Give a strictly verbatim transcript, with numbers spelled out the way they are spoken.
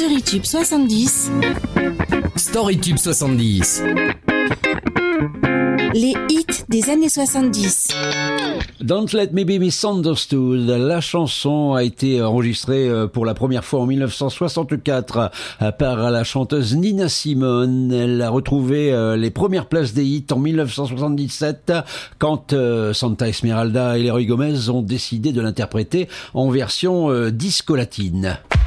StoryTube soixante-dix. StoryTube soixante-dix. Les hits des années soixante-dix. Don't Let Me Be Misunderstood. La chanson a été enregistrée pour la première fois en mille neuf cent soixante-quatre par la chanteuse Nina Simone. Elle a retrouvé les premières places des hits en mille neuf cent soixante-dix-sept quand Santa Esmeralda et Leroy Gomez ont décidé de l'interpréter en version disco latine.